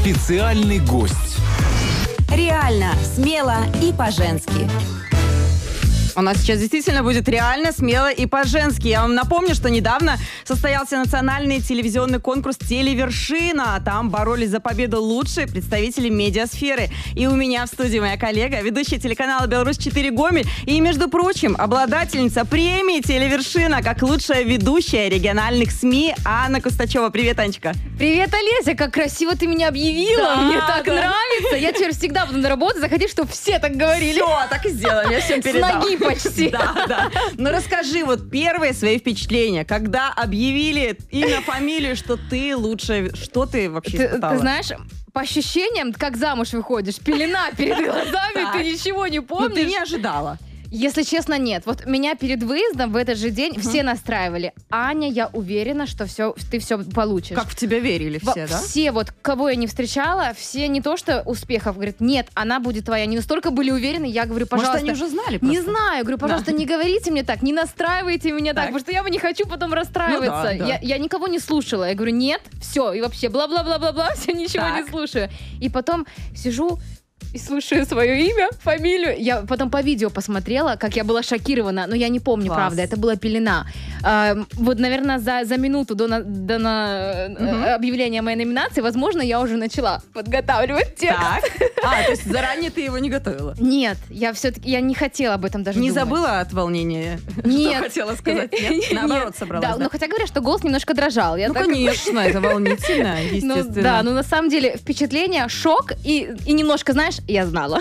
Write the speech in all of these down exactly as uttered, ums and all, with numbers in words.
Специальный гость. Реально, смело и по-женски. У нас сейчас действительно будет реально, смело и по-женски. Я вам напомню, что недавно состоялся национальный телевизионный конкурс «Телевершина». Там боролись за победу лучшие представители медиасферы. И у меня в студии моя коллега, ведущая телеканала «Беларусь четыре» Гомель. И, между прочим, обладательница премии «Телевершина» как лучшая ведущая региональных СМИ Анна Кустачева. Привет, Анечка. Привет, Олеся, как красиво ты меня объявила. Да, Мне так да. нравится. Я теперь всегда буду на работу заходить, чтобы все так говорили. Все, так и сделаем. Я всем передам. С ноги почти. Да, да. Ну расскажи вот первые свои впечатления, когда объявили имя, фамилию, что ты лучшая, что ты вообще Ты, испытала? ты знаешь, по ощущениям, как замуж выходишь, пелена перед глазами, ты ничего не Ну помнишь. ты не ожидала. Если честно, нет. Вот меня перед выездом в этот же день uh-huh. все настраивали. Аня, я уверена, что все, ты все получишь. Как в тебя верили все, Во- да? Все, вот, кого я не встречала, все не то что успехов, говорят, нет, она будет твоя. Они настолько были уверены, я говорю, пожалуйста. Может, они уже знали Не просто? знаю, говорю, пожалуйста, Да. не говорите мне так, не настраивайте меня так, Так. потому что я не хочу потом расстраиваться. Ну да, да. Я, я никого не слушала. Я говорю, нет, все, и вообще бла-бла-бла-бла-бла, все, ничего Так. не слушаю. И потом сижу и слушаю свое имя, фамилию. Я потом по видео посмотрела, как я была шокирована, но я не помню, Класс. правда, это была пелена. А, вот, наверное, за, за минуту до, на- до на- Мгм. объявления моей номинации, возможно, я уже начала подготавливать текст. Так. А, то есть заранее ты его не готовила? Нет, я все-таки я не хотела об этом даже Не думать. забыла от волнения? Нет. Что хотела сказать? Нет? Наоборот, Нет. собралась, Да, да? ну хотя говорят, что голос немножко дрожал. Я Ну, так- конечно, это волнительно, Ну, естественно. да, ну на самом деле впечатление, шок и, и немножко, знаешь, я знала.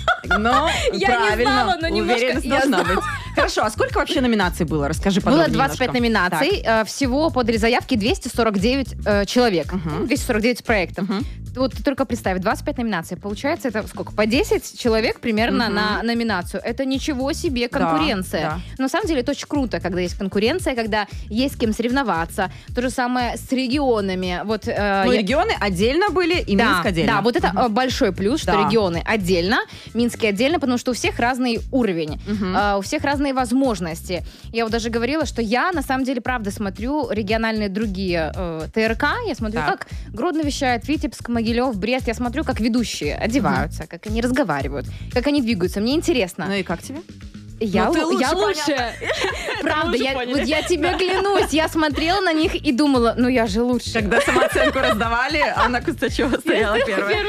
Но Я не правильно, знала, но немножко уверенность я должна знала. быть. Хорошо, а сколько вообще номинаций было? Расскажи Было подробнее двадцать пять немножко. номинаций, э, всего подали заявки двести сорок девять э, человек, Мгм. Ну, двести сорок девять проектов. Мгм. Вот ты только представь, двадцать пять номинаций, получается это сколько? По десять человек примерно Мгм. на номинацию. Это ничего себе конкуренция. Да, да. Но на самом деле это очень круто, когда есть конкуренция, когда есть с кем соревноваться. То же самое с регионами. Вот, э, Ну, я- регионы отдельно были и да, Минск отдельно. да, вот это Мгм. э, большой плюс, что Да. регионы отдельно, Минский отдельно, потому что у всех разный уровень, Мгм. э, у всех разные возможности. Я вот даже говорила, что я на самом деле правда смотрю региональные другие э, ТРК, я смотрю, Так. как Гродно вещает, Витебск, Могилев, Брест, я смотрю, как ведущие одеваются, как они разговаривают, как они двигаются. Мне интересно. Ну и как тебе? Я, Ну, ты лу- я лучше, лучше. Правда, мы уже я, поняли. вот я тебе клянусь, я смотрела на них и думала, ну я же лучше. Когда самооценку раздавали, Анна Кустачева стояла первая.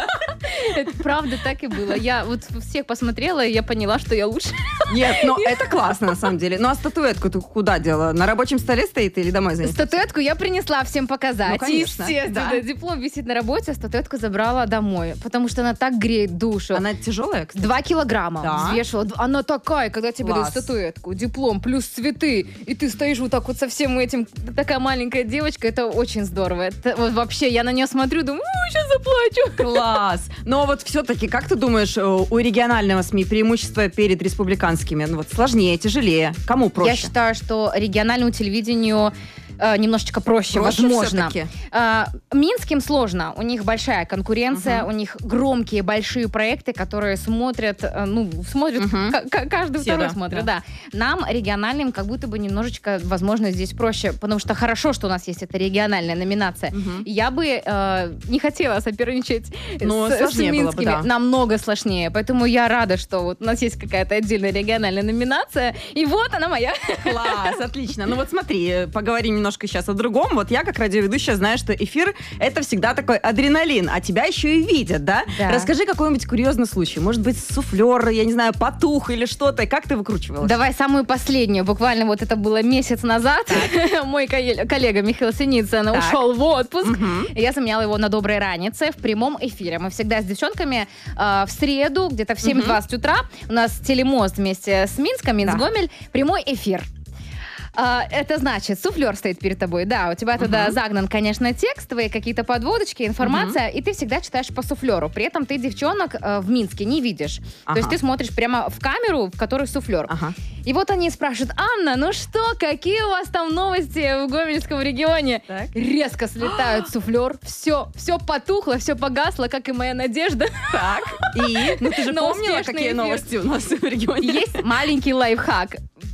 Это правда так и было. Я вот всех посмотрела, и я поняла, что я лучше. Нет, но это классно на самом деле. Ну а статуэтку ты куда дела? На рабочем столе стоит или домой занесла? Статуэтку я принесла всем показать. Ну, конечно, Естественно. да. Диплом висит на работе, а статуэтку забрала домой. Потому что она так греет душу. Она тяжелая, кстати? Два килограмма Да? взвешивала. Д- Она такая, когда тебе Класс. дают статуэтку, диплом, плюс цветы, и ты стоишь вот так вот со всем этим, такая маленькая девочка, это очень здорово. Это вот вообще, я на нее смотрю, думаю, сейчас заплачу. Класс! Но вот все-таки, как ты думаешь, э, у регионального СМИ преимущество перед республиканскими? Ну вот сложнее, тяжелее? Кому проще? Я считаю, что региональному телевидению э, немножко проще, Проще возможно. всё-таки? Э, Минским сложно. У них большая конкуренция, Мгм. у них громкие, большие проекты, которые смотрят, э, ну, смотрят, Мгм. к- к- каждый Все, второй да, смотрит, да. да. Нам, региональным, как будто бы немножечко, возможно, здесь проще, потому что хорошо, что у нас есть эта региональная номинация. Мгм. Я бы э, не хотела соперничать Но с, с сложнее было бы, минскими. да. Намного сложнее. Поэтому я рада, что вот у нас есть какая-то отдельная региональная номинация. И вот она моя. Класс, отлично. Ну вот смотри, э, поговорим немножко сейчас о другом. Вот я, как радиоведущая, знаю, что эфир — это всегда такой адреналин, а тебя еще и видят, да? Да. Расскажи какой-нибудь курьезный случай. Может быть, суфлер, я не знаю, потух или что-то. И как ты выкручивалась? Давай самую последнюю. Буквально вот это было месяц назад. Мой ко- коллега Михаил Синицын Так. ушел в отпуск. Мгм. Я заменяла его на доброй ранице в прямом эфире. Мы всегда с девчонками э, в среду, где-то в семь двадцать утра, у нас телемост вместе с Минском, Минск-Гомель, прямой эфир. А, это значит, суфлер стоит перед тобой, да, у тебя туда Мгм. загнан, конечно, текст, твои какие-то подводочки, информация, и ты всегда читаешь по суфлеру. При этом ты девчонок э, в Минске не видишь. Ага. То есть ты смотришь прямо в камеру, в которой суфлер. Ага. И вот они спрашивают: Анна, ну что, какие у вас там новости в Гомельском регионе? Так. Резко слетают суфлер, все, все потухло, все погасло, как и моя надежда. Так. И? Ну ты же На помнила, успешный какие эфир. новости у нас в регионе? Есть маленький лайфхак.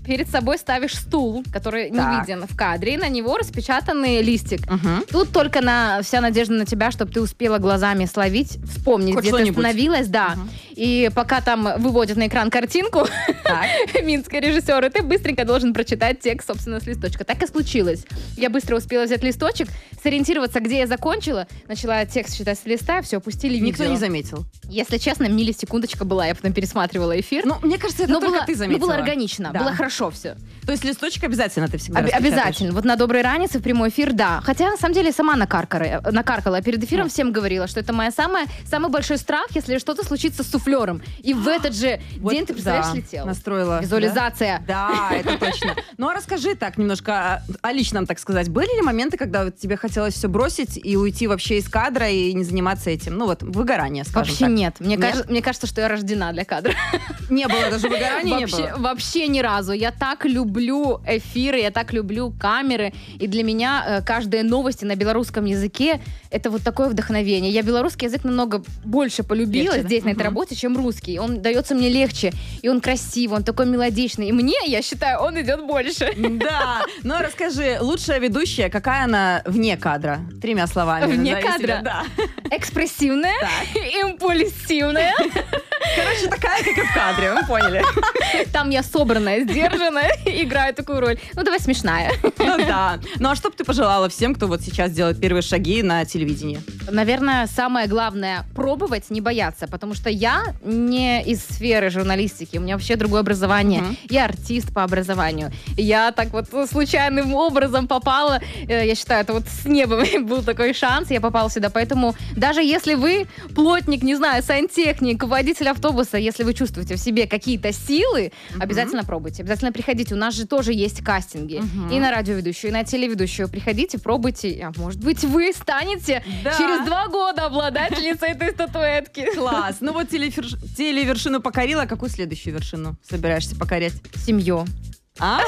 перед собой ставишь стул, который не Так. виден в кадре, и на него распечатанный листик. Мгм. Тут только на, вся надежда на тебя, чтобы ты успела глазами словить, вспомнить, Хоть где ты что-нибудь. остановилась, да. Мгм. И пока там выводят на экран картинку, Так. минский режиссер, и ты быстренько должен прочитать текст, собственно, с листочка. Так и случилось. Я быстро успела взять листочек, сориентироваться, где я закончила, начала текст читать с листа, все, пустили видео. Никто не заметил. Если честно, миллисекундочка была, я потом пересматривала эфир. Ну, мне кажется, это но только было, ты но заметила. было органично, Да. было хорошо все. То есть листочек обязательно ты всегда Об- распечатаешь? обязательно. Вот на доброй ранице в прямой эфир, да. Хотя, на самом деле, сама накаркала. накаркала. Перед эфиром Ну. всем говорила, что это моя самая, самый большой страх, если что-то случится с суфлером. И в этот же Вот, день ты, представляешь, да, летела. настроила. Визуализация. Да, да, это точно. Ну, а расскажи так немножко о, о личном, так сказать. Были ли моменты, когда вот тебе хотелось все бросить и уйти вообще из кадра и не заниматься этим? Ну, вот, выгорание, скажем Вообще так. нет. Мне, Нет? кажется, мне кажется, что я рождена для кадра. Не было даже выгорания, не Вообще, было? вообще ни разу. Я так люблю эфиры, я так люблю камеры. И для меня э, каждые новости на белорусском языке — это вот такое вдохновение. Я белорусский язык намного больше полюбила Легче, да? здесь, на этой Мгм. работе, чем русский. Он дается мне легче, и он красивый, он такой мелодичный. И мне, я считаю, он идет больше. Да. Ну, расскажи, лучшая ведущая, какая она вне кадра? Тремя словами. Вне назови себя. кадра? Да. Экспрессивная, Так. импульсивная. Короче, такая, как и в кадре, вы поняли? Там я собранная, сдержанная, играю такую роль. Ну, давай смешная. Ну да. Ну, а что бы ты пожелала всем, кто вот сейчас делает первые шаги на телевидении? Наверное, самое главное — пробовать, не бояться, потому что я не из сферы журналистики, у меня вообще другое образование. Мгм. Я артист по образованию. Я так вот случайным образом попала, э, я считаю, это вот с неба был такой шанс, я попала сюда, поэтому даже если вы плотник, не знаю, сантехник, водитель автобуса, если вы чувствуете в себе какие-то силы, Мгм. обязательно пробуйте, обязательно приходите, у нас же тоже есть кастинги, Мгм. и на радиоведущую, и на телеведущую, приходите, пробуйте, а может быть вы станете Да. через два года обладательница этой статуэтки. Класс. Ну вот телеверш- телевершину покорила. Какую следующую вершину собираешься покорять? Семью. Ага,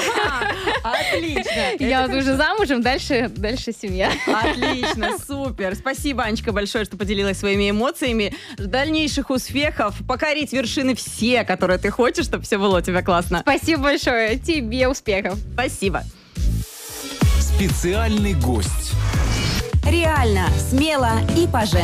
отлично. Я Это вот уже замужем, дальше, дальше семья. Отлично, супер. Спасибо, Анечка, большое, что поделилась своими эмоциями. Дальнейших успехов, покорить вершины все, которые ты хочешь, чтобы все было у тебя классно. Спасибо большое. Тебе успехов. Спасибо. Специальный гость. Реально, смело и по-женски.